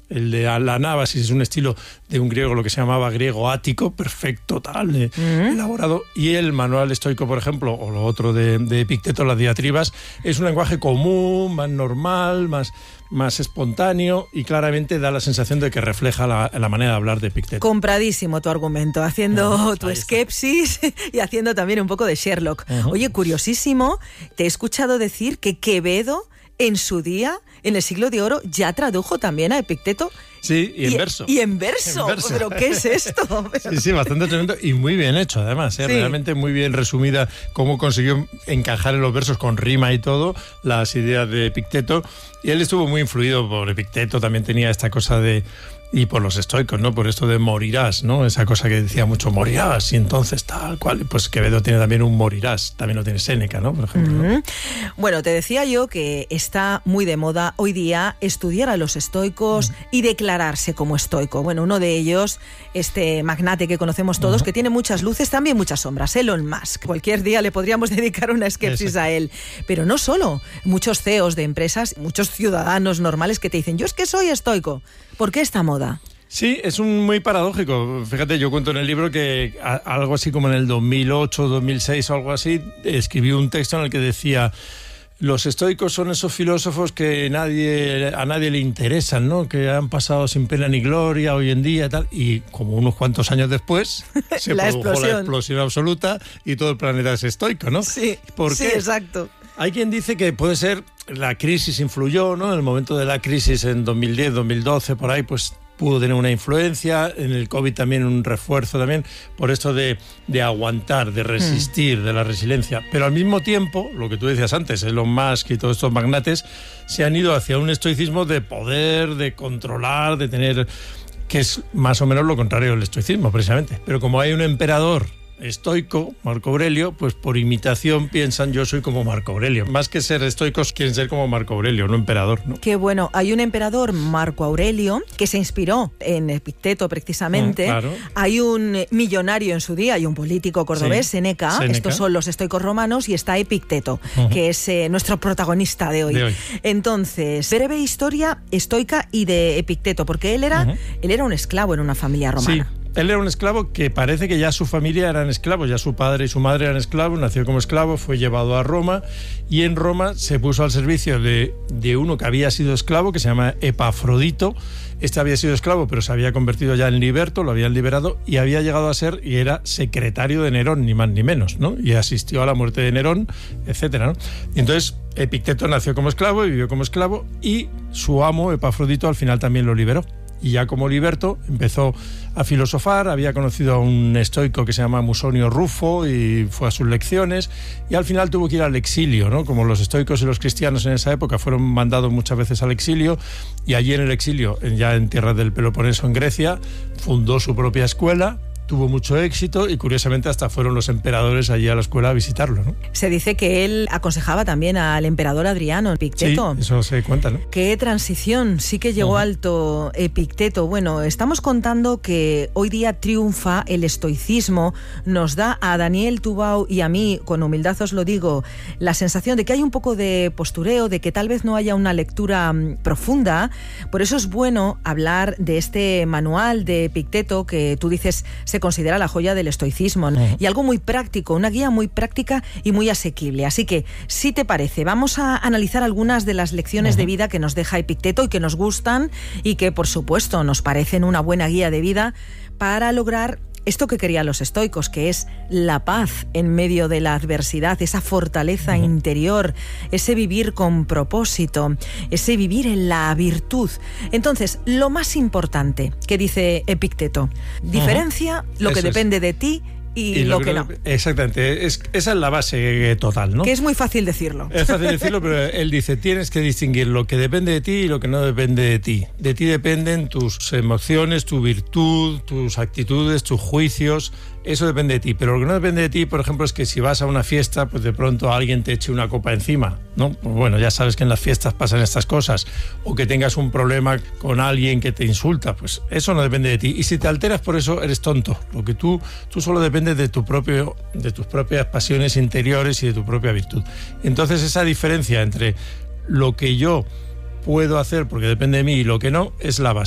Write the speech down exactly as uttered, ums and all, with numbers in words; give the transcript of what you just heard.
El de la anábasis es un estilo de un griego, lo que se llamaba griego ático, perfecto, tal, eh, uh-huh. elaborado. Y el manual estoico, por ejemplo, o lo otro de, de Epicteto, las diatribas, es un lenguaje común, más normal, más, más espontáneo, y claramente da la sensación de que refleja la, la manera de hablar de Epicteto. Compradísimo tu argumento, haciendo uh-huh. tu Ahí esquepsis está. y haciendo también un poco de Sherlock. Uh-huh. Oye, curiosísimo, te he escuchado decir que Quevedo, en su día, en el siglo de oro, ya tradujo también a Epicteto. Sí, y en y, verso. Y en verso. En verso. ¿Pero qué es esto? Sí, sí, bastante tremendo y muy bien hecho, además. ¿eh? Sí. Realmente muy bien resumida cómo consiguió encajar en los versos con rima y todo las ideas de Epicteto. Y él estuvo muy influido por Epicteto, también tenía esta cosa de... Y por los estoicos, ¿no? Por esto de morirás, ¿no? Esa cosa que decía mucho, morirás, y entonces tal cual. Pues Quevedo tiene también un morirás, también lo tiene Séneca, ¿no? Por ejemplo. Uh-huh. ¿no? Bueno, te decía yo que está muy de moda hoy día estudiar a los estoicos uh-huh. y declararse como estoico. Bueno, uno de ellos, este magnate que conocemos todos, uh-huh. que tiene muchas luces, también muchas sombras, Elon Musk. Cualquier día le podríamos dedicar una esquepsis Exacto. a él. Pero no solo, muchos C E Os de empresas, muchos ciudadanos normales que te dicen, yo es que soy estoico. ¿Por qué esta moda? Sí, es un muy paradójico. Fíjate, yo cuento en el libro que a, algo así como en el dos mil ocho, dos mil seis o algo así, escribí un texto en el que decía... Los estoicos son esos filósofos que nadie, a nadie le interesan, ¿no? Que han pasado sin pena ni gloria hoy en día y tal. Y como unos cuantos años después se la produjo explosión. la explosión absoluta y todo el planeta es estoico, ¿no? Sí, ¿Por sí, qué? exacto. Hay quien dice que puede ser la crisis influyó, ¿no? En el momento de la crisis en dos mil diez, dos mil doce, por ahí, pues pudo tener una influencia. En el COVID también un refuerzo también por esto de, de aguantar, de resistir, mm. de la resiliencia. Pero al mismo tiempo, lo que tú decías antes, Elon Musk y todos estos magnates se han ido hacia un estoicismo de poder, de controlar, de tener... que es más o menos lo contrario del estoicismo, precisamente. Pero como hay un emperador estoico, Marco Aurelio, pues por imitación piensan yo soy como Marco Aurelio. Más que ser estoicos quieren ser como Marco Aurelio, no emperador, ¿no? Qué bueno, hay un emperador, Marco Aurelio, que se inspiró en Epicteto precisamente. Mm, claro. Hay un millonario en su día, hay un político cordobés, sí. Séneca. Séneca, estos son los estoicos romanos, y está Epicteto, uh-huh. que es eh, nuestro protagonista de hoy. de hoy. Entonces, breve historia estoica y de Epicteto, porque él era, uh-huh. él era un esclavo en una familia romana. Sí. Él era un esclavo que parece que ya su familia eran esclavos, ya su padre y su madre eran esclavos, nació como esclavo, fue llevado a Roma y en Roma se puso al servicio de, de uno que había sido esclavo, que se llama Epafrodito. Este había sido esclavo, pero se había convertido ya en liberto, lo habían liberado y había llegado a ser y era secretario de Nerón, ni más ni menos, ¿no? Y asistió a la muerte de Nerón, etcétera, ¿no? Y entonces Epicteto nació como esclavo y vivió como esclavo y su amo, Epafrodito, al final también lo liberó. Y ya como liberto empezó a filosofar, había conocido a un estoico que se llama Musonio Rufo y fue a sus lecciones y al final tuvo que ir al exilio, ¿no? Como los estoicos y los cristianos en esa época fueron mandados muchas veces al exilio, y allí en el exilio, ya en tierras del Peloponeso en Grecia, fundó su propia escuela. Tuvo mucho éxito y curiosamente hasta fueron los emperadores allí a la escuela a visitarlo, ¿no? Se dice que él aconsejaba también al emperador Adriano, Epicteto. Sí, eso se cuenta, ¿no? Qué transición, sí que llegó uh-huh. alto Epicteto. Bueno, estamos contando que hoy día triunfa el estoicismo. Nos da a Daniel Tubau y a mí, con humildad os lo digo, la sensación de que hay un poco de postureo, de que tal vez no haya una lectura um, profunda. Por eso es bueno hablar de este manual de Epicteto que tú dices se considera la joya del estoicismo, ¿no? Uh-huh. Y algo muy práctico, una guía muy práctica y muy asequible. Así que, si te parece, vamos a analizar algunas de las lecciones uh-huh. de vida que nos deja Epicteto y que nos gustan y que, por supuesto, nos parecen una buena guía de vida para lograr esto que querían los estoicos, que es la paz en medio de la adversidad, esa fortaleza uh-huh. interior, ese vivir con propósito, ese vivir en la virtud. Entonces, lo más importante que dice Epicteto, diferencia uh-huh. lo que Eso depende es. de ti y, y lo, lo que, que no. Exactamente, es, esa es la base total, ¿no? Que es muy fácil decirlo. Es fácil decirlo, pero él dice, tienes que distinguir lo que depende de ti y lo que no depende de ti. De ti dependen tus emociones, tu virtud, tus actitudes, tus juicios. Eso depende de ti, pero lo que no depende de ti, por ejemplo, es que si vas a una fiesta, pues de pronto alguien te eche una copa encima, ¿no? Pues bueno, ya sabes que en las fiestas pasan estas cosas, o que tengas un problema con alguien que te insulta, pues eso no depende de ti. Y si te alteras por eso, eres tonto. Lo que tú, tú solo dependes de tu propio, de tus propias pasiones interiores y de tu propia virtud. Entonces esa diferencia entre lo que yo puedo hacer porque depende de mí y lo que no, es la base.